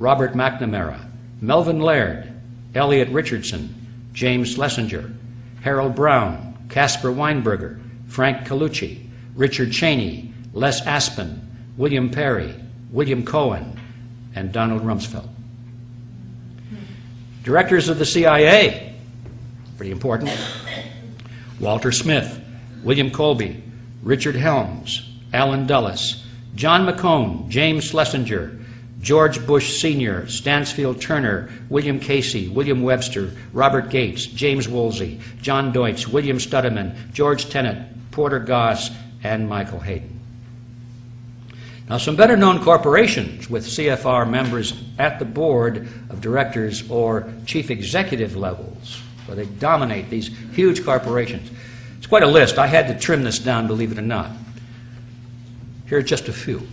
Robert McNamara, Melvin Laird, Elliot Richardson, James Schlesinger, Harold Brown, Caspar Weinberger, Frank Colucci, Richard Cheney, Les Aspin, William Perry, William Cohen, and Donald Rumsfeld. Directors of the CIA, pretty important: Walter Smith, William Colby, Richard Helms, Allen Dulles, John McCone, James Schlesinger, George Bush Sr., Stansfield Turner, William Casey, William Webster, Robert Gates, James Woolsey, John Deutsch, William Studeman, George Tenet, Porter Goss, and Michael Hayden. Now, some better-known corporations with CFR members at the board of directors or chief executive levels, where they dominate these huge corporations. It's quite a list. I had to trim this down, believe it or not. Here are just a few.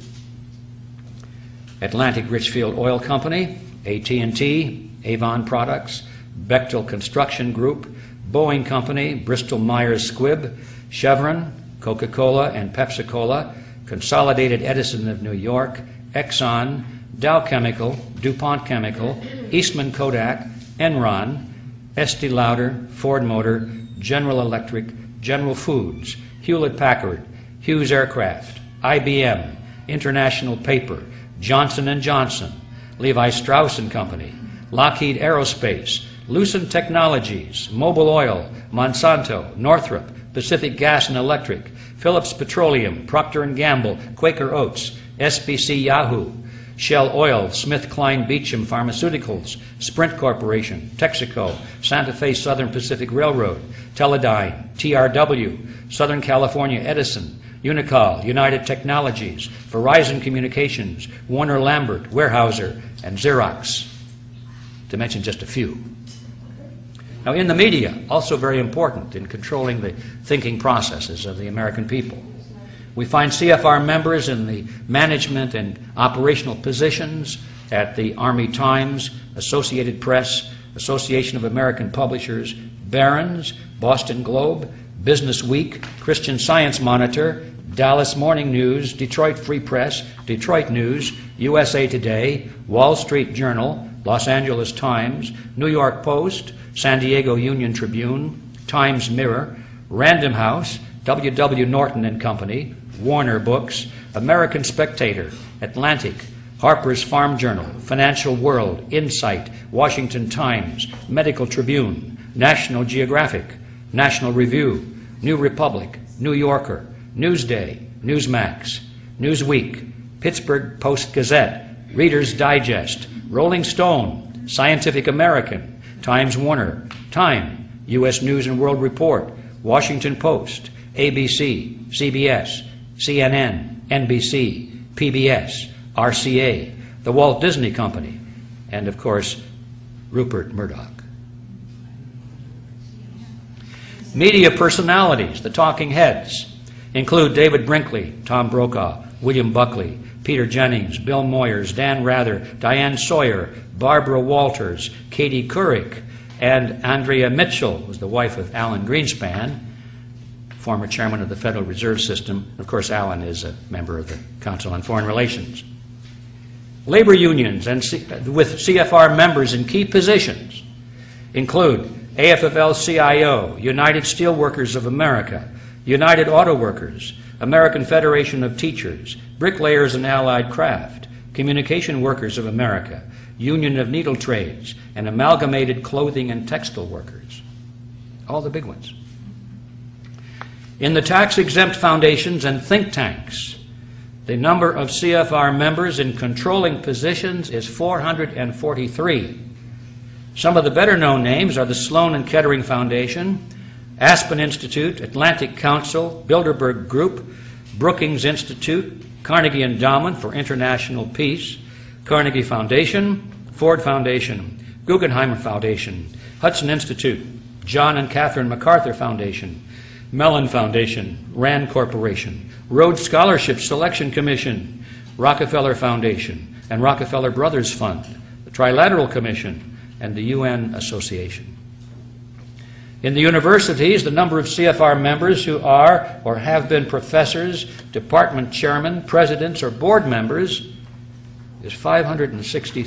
Atlantic Richfield Oil Company, AT&T, Avon Products, Bechtel Construction Group, Boeing Company, Bristol Myers Squibb, Chevron, Coca-Cola and Pepsi-Cola, Consolidated Edison of New York, Exxon, Dow Chemical, DuPont Chemical, Eastman Kodak, Enron, Estee Lauder, Ford Motor, General Electric, General Foods, Hewlett-Packard, Hughes Aircraft, IBM, International Paper, Johnson & Johnson, Levi Strauss & Company, Lockheed Aerospace, Lucent Technologies, Mobil Oil, Monsanto, Northrop, Pacific Gas and Electric, Phillips Petroleum, Procter & Gamble, Quaker Oats, SBC Yahoo, Shell Oil, SmithKline Beecham Pharmaceuticals, Sprint Corporation, Texaco, Santa Fe Southern Pacific Railroad, Teledyne, TRW, Southern California Edison, Unicol, United Technologies, Verizon Communications, Warner Lambert, Weyerhaeuser, and Xerox, to mention just a few. Now, in the media, also very important in controlling the thinking processes of the American people. We find CFR members in the management and operational positions at the Army Times, Associated Press, Association of American Publishers, Barron's, Boston Globe, Business Week, Christian Science Monitor, Dallas Morning News, Detroit Free Press, Detroit News, USA Today, Wall Street Journal, Los Angeles Times, New York Post, San Diego Union Tribune, Times Mirror, Random House, W.W. Norton and Company, Warner Books, American Spectator, Atlantic, Harper's Farm Journal, Financial World, Insight, Washington Times, Medical Tribune, National Geographic, National Review, New Republic, New Yorker, Newsday, Newsmax, Newsweek, Pittsburgh Post-Gazette, Reader's Digest, Rolling Stone, Scientific American, Times Warner, Time, U.S. News and World Report, Washington Post, ABC, CBS, CNN, NBC, PBS, RCA, The Walt Disney Company, and, of course, Rupert Murdoch. Media personalities, the talking heads, include David Brinkley, Tom Brokaw, William Buckley, Peter Jennings, Bill Moyers, Dan Rather, Diane Sawyer, Barbara Walters, Katie Couric, and Andrea Mitchell, who was the wife of Alan Greenspan, former chairman of the Federal Reserve System. Of course, Alan is a member of the Council on Foreign Relations. Labor unions and with CFR members in key positions include AFL-CIO, United Steelworkers of America, United Auto Workers, American Federation of Teachers, Bricklayers and Allied Craft, Communication Workers of America, Union of Needle Trades, and Amalgamated Clothing and Textile Workers. All the big ones. In the tax-exempt foundations and think tanks, the number of CFR members in controlling positions is 443. Some of the better-known names are the Sloan and Kettering Foundation, Aspen Institute, Atlantic Council, Bilderberg Group, Brookings Institute, Carnegie Endowment for International Peace, Carnegie Foundation, Ford Foundation, Guggenheim Foundation, Hudson Institute, John and Catherine MacArthur Foundation, Mellon Foundation, Rand Corporation, Rhodes Scholarship Selection Commission, Rockefeller Foundation, and Rockefeller Brothers Fund, the Trilateral Commission, and the UN Association. In the universities, the number of CFR members who are or have been professors, department chairmen, presidents, or board members is 563.